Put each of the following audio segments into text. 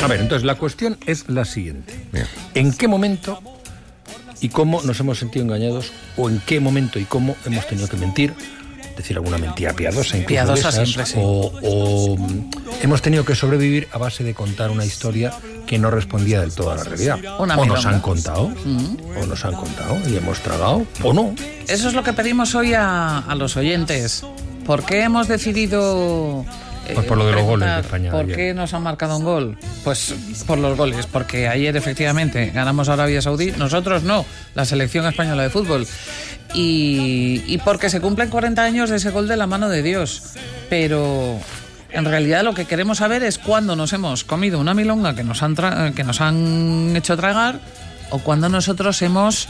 A ver, entonces la cuestión es la siguiente. ¿En qué momento y cómo nos hemos sentido engañados? ¿O en qué momento y cómo hemos tenido que mentir? Decir alguna mentira piadosa, incluso piadosa de esas, siempre, sí. o hemos tenido que sobrevivir a base de contar una historia que no respondía del todo a la realidad. O nos han contado, o nos han contado y hemos tragado, o no. Eso es lo que pedimos hoy a los oyentes. ¿Por qué hemos decidido... Pues por lo de los goles de España. ¿Por qué nos han marcado un gol? Pues por los goles, porque ayer efectivamente ganamos a Arabia Saudí, nosotros no, la selección española de fútbol. Y porque se cumplen 40 años de ese gol de la mano de Dios. Pero en realidad lo que queremos saber es cuándo nos hemos comido una milonga que nos han hecho tragar, o cuándo nosotros hemos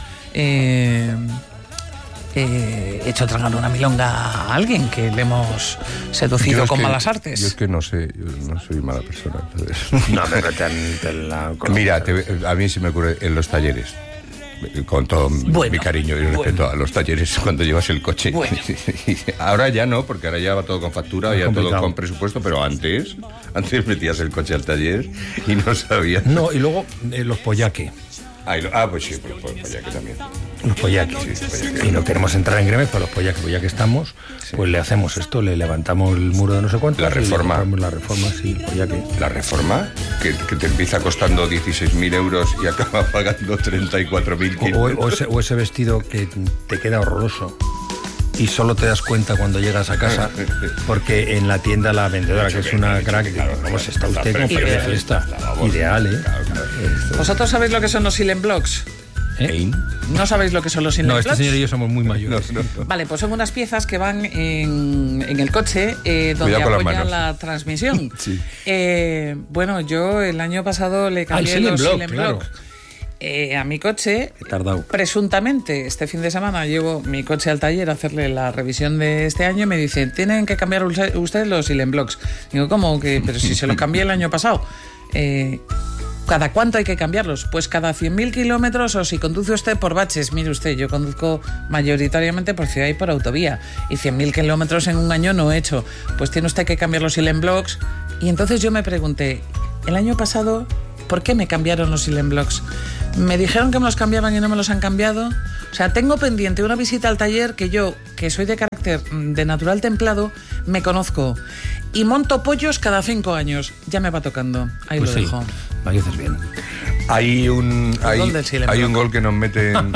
hecho tragar una milonga a alguien que le hemos seducido con malas artes. Yo es que no sé, yo no soy mala persona. No, pero mira, a mí se me ocurre en los talleres. Con todo mi cariño y respeto a los talleres cuando llevas el coche. Ahora ya no, porque ahora ya va todo con factura, ya todo con presupuesto, pero antes metías el coche al taller y no sabías. No, y luego los pollaque. Pues sí, pues pollaque también. Los pollaque. Sí, pollaque. Y no queremos entrar en gremes, pero los pollaque, pues ya que estamos, pues le hacemos esto, le levantamos el muro de no sé cuánto. La reforma. La reforma, sí, el pollaque. La reforma, que te empieza costando 16.000 euros y acaba pagando 34.000. O ese vestido que te queda horroroso y solo te das cuenta cuando llegas a casa, porque en la tienda la vendedora, que es una crack, vamos, está usted como de fiesta. Ideal, ¿eh? ¿Vosotros sabéis lo que son los Silent Blocks? ¿No sabéis lo que son los Silent Blocks? No, este señor y yo somos muy mayores. No. Vale, pues son unas piezas que van en el coche donde apoya la transmisión. Sí. Bueno, yo el año pasado le cambié los Silent claro. Blocks a mi coche. He tardado. Presuntamente, este fin de semana llevo mi coche al taller a hacerle la revisión de este año y me dicen, tienen que cambiar ustedes los Silent Blocks. Digo, ¿cómo? Pero si se los cambié el año pasado. ¿Cada cuánto hay que cambiarlos? Pues cada 100.000 kilómetros, o si conduce usted por baches. Mire usted, yo conduzco mayoritariamente por ciudad y por autovía, y 100.000 kilómetros en un año no he hecho. Pues tiene usted que cambiar los Silent Blocks. Y entonces yo me pregunté, el año pasado, ¿por qué me cambiaron los Silent Blocks? Me dijeron que me los cambiaban y no me los han cambiado. O sea, tengo pendiente una visita al taller que yo, que soy de carácter de natural templado, me conozco. Y monto pollos cada 5 años. Ya me va tocando. Ahí pues lo dejo. Ahí haces bien. Hay un gol que nos meten,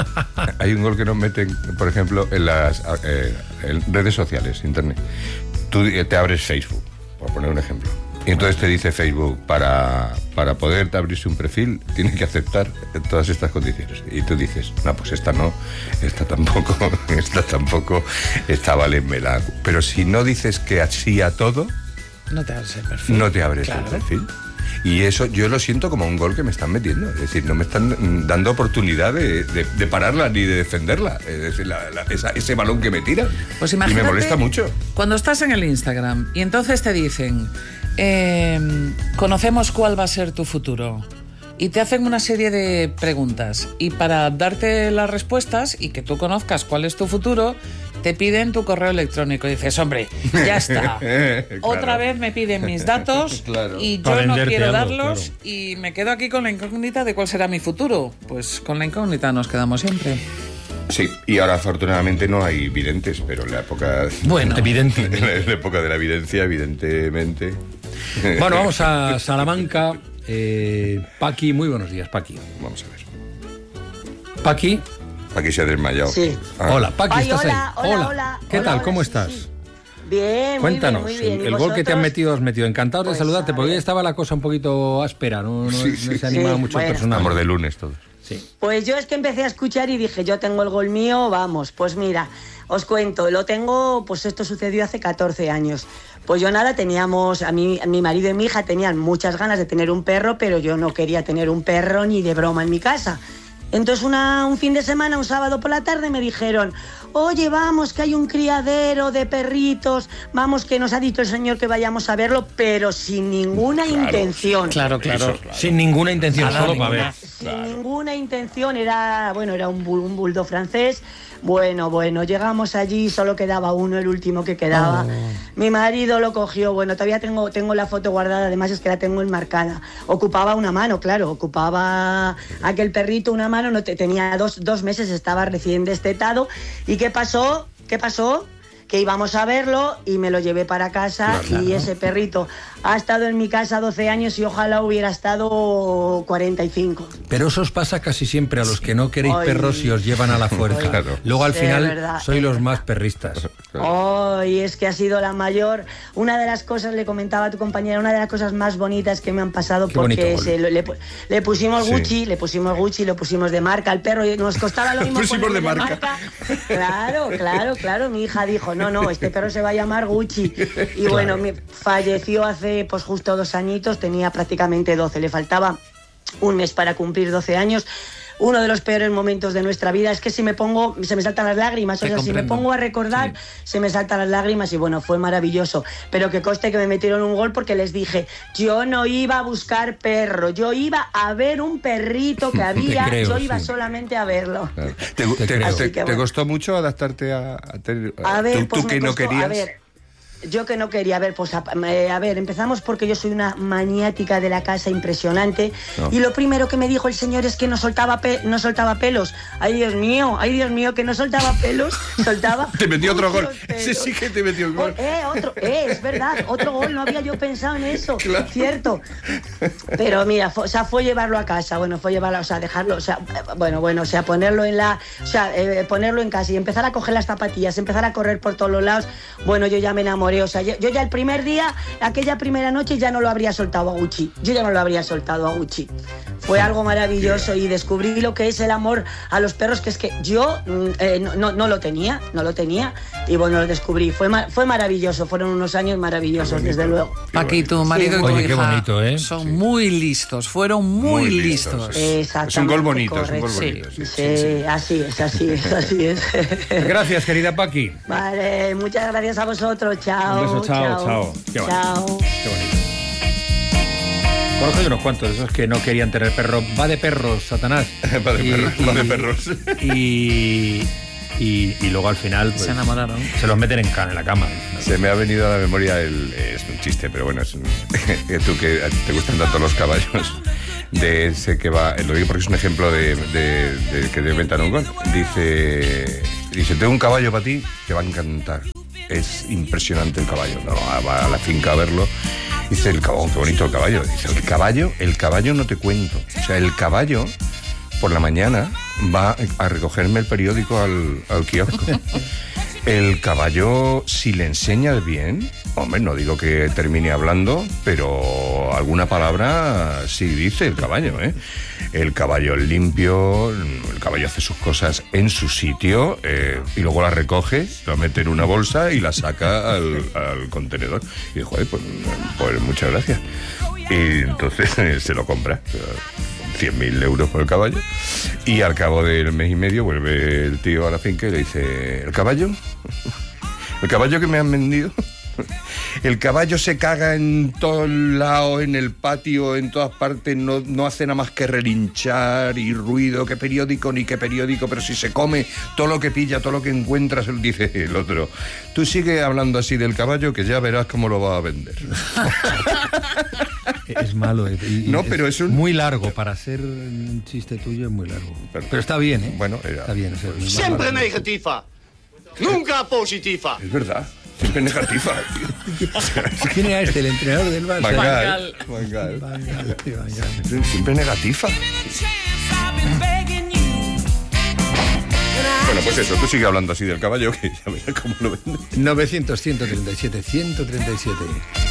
por ejemplo, en las en redes sociales, internet. Tú te abres Facebook, por poner un ejemplo. Y entonces te dice Facebook, para poder abrirse un perfil, tienes que aceptar todas estas condiciones. Y tú dices, no, pues esta no, esta tampoco, esta vale, me la... Pero si no dices que así a todo, no te abres el perfil. No te abres el perfil. Y eso yo lo siento como un gol que me están metiendo. Es decir, no me están dando oportunidad de pararla ni de defenderla. Es decir, ese balón que me tira. Pues y me molesta mucho. Cuando estás en el Instagram y entonces te dicen, conocemos cuál va a ser tu futuro. Y te hacen una serie de preguntas. Y para darte las respuestas y que tú conozcas cuál es tu futuro, te piden tu correo electrónico. Y dices, hombre, ya está. Claro. Otra vez me piden mis datos y yo no quiero darlos, y me quedo aquí con la incógnita de cuál será mi futuro. Pues con la incógnita nos quedamos siempre. Sí, y ahora afortunadamente no hay videntes, pero en la época... Bueno, evidente. En la época de la evidencia, evidentemente... Bueno, vamos a Salamanca. Paqui, muy buenos días, Paqui. Vamos a ver. Paqui. Paqui se ha desmayado. Sí. Hola, Paqui, ¿estás ahí? Hola. ¿Qué tal? ¿Cómo sí, estás? Sí. Bien, Cuéntanos, muy bien. el gol que te has metido, Encantado de saludarte, porque hoy estaba la cosa un poquito áspera, no se animaba mucho el personal. Estamos de lunes todos. Sí. Pues yo es que empecé a escuchar y dije, yo tengo el gol mío, vamos. Pues mira, os cuento, lo tengo, pues esto sucedió hace 14 años. Pues yo nada, teníamos, mi marido y mi hija tenían muchas ganas de tener un perro, pero yo no quería tener un perro ni de broma en mi casa. Entonces un fin de semana, un sábado por la tarde, me dijeron: oye, vamos, que hay un criadero de perritos, vamos, que nos ha dicho el señor que vayamos a verlo, pero sin ninguna intención. Claro. Sin ninguna intención, solo para ver. Sin ninguna intención, era un bulldog francés. Bueno, llegamos allí, solo quedaba uno, el último que quedaba. Mi marido lo cogió, todavía tengo la foto guardada, además es que la tengo enmarcada. Ocupaba una mano, claro, ocupaba aquel perrito una mano, no tenía dos meses, estaba recién destetado. ¿Y qué pasó? Que íbamos a verlo y me lo llevé para casa, y ese perrito ha estado en mi casa 12 años y ojalá hubiera estado 45. Pero eso os pasa casi siempre a los que no queréis perros y os llevan a la fuerza. Claro. Luego al final sois los más perristas. Y es que ha sido la mayor, una de las cosas, le comentaba a tu compañera, una de las cosas más bonitas que me han pasado. Qué porque le pusimos Gucci, le pusimos de marca al perro y nos costaba lo mismo. Pusimos de marca. Claro, mi hija dijo: no, este perro se va a llamar Gucci. Y falleció hace pues justo 2 añitos, tenía prácticamente 12, le faltaba un mes para cumplir 12 años. Uno de los peores momentos de nuestra vida, es que se me saltan las lágrimas, si me pongo a recordar, se me saltan las lágrimas, y fue maravilloso. Pero que conste que me metieron un gol porque les dije: yo no iba a buscar perro, yo iba a ver un perrito que había, iba solamente a verlo. Claro. ¿Te costó mucho adaptarte a tener, tú que no querías? A ver, yo que no quería, empezamos porque yo soy una maniática de la casa impresionante, y lo primero que me dijo el señor es que no soltaba pelos. Ay Dios mío, que no soltaba pelos, soltaba. Te metió otro gol, ese sí que te metió el gol. Es verdad, otro gol, no había yo pensado en eso, claro. Cierto. Pero mira, fue llevarlo a casa, dejarlo, ponerlo ponerlo en casa y empezar a coger las zapatillas, empezar a correr por todos los lados. Yo ya me enamoré. Yo ya el primer día, aquella primera noche, ya no lo habría soltado a Gucci. Fue algo maravilloso, y descubrí lo que es el amor a los perros, que es que yo no lo tenía, y lo descubrí. Fue maravilloso, fueron unos años maravillosos, desde luego. Paqui, tu marido y tu hija qué bonito, son muy listos, fueron muy listos. Exactamente. Es un gol bonito, Sí, así es. Gracias, querida Paqui. Vale, muchas gracias a vosotros. Chao. Un beso, chao. Qué bonito. Conozco unos cuantos de esos que no querían tener perro. Va de perros, Satanás. Va de perros. Y luego al final se enamoraron. Se los meten en la cama. Se me ha venido a la memoria es un chiste, pero bueno, tú que te gustan tanto los caballos, de ese que va, lo digo porque es un ejemplo de que te inventan un gol. Dice, tengo un caballo para ti, te va a encantar. Es impresionante el caballo. Va a la finca a verlo. Dice qué bonito el caballo. Dice, el caballo no te cuento. O sea, el caballo por la mañana va a recogerme el periódico al kiosco. El caballo, si le enseñas bien, hombre, no digo que termine hablando, pero alguna palabra sí dice el caballo, ¿eh? El caballo es limpio, el caballo hace sus cosas en su sitio, y luego la recoge, la mete en una bolsa y la saca al contenedor. Y dijo, pues muchas gracias. Y entonces se lo compra. 100.000 euros por el caballo, y al cabo del mes y medio vuelve el tío a la finca y le dice, ¿el caballo que me han vendido? El caballo se caga en todos lados, en el patio, en todas partes, no hace nada más que relinchar y ruido, qué periódico, pero si se come todo lo que pilla, todo lo que encuentras, dice el otro, tú sigue hablando así del caballo que ya verás cómo lo va a vender. Es malo, pero es muy largo para ser un chiste tuyo, es muy largo. Pero está bien, ¿eh? Bueno, está bien. Siempre negativa, nunca positiva. Es verdad, siempre negativa, tío. ¿Quién era el entrenador del Barça? Van Gaal. Siempre negativa. Bueno, pues eso, tú sigue hablando así del caballo, que ya verás cómo lo vende. 900, 137, 137.